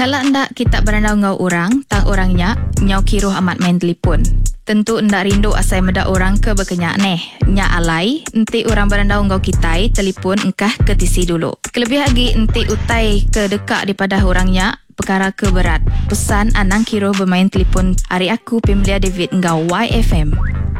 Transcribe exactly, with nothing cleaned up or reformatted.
Kalau ndak kita berandau ngau orang, tang orangnya nyau kiruh amat main telefon. Tentu ndak rindu asai medak orang ke berkenyak neh. Nya alai, enti orang berandau ngau kitai, telefon engkah ketisi dulu. Kelebih lagi enti utai ke dekat daripada orangnya, perkara ke berat. Pesan anang kiruh bermain telefon hari aku Pemlia David ngau Y F M.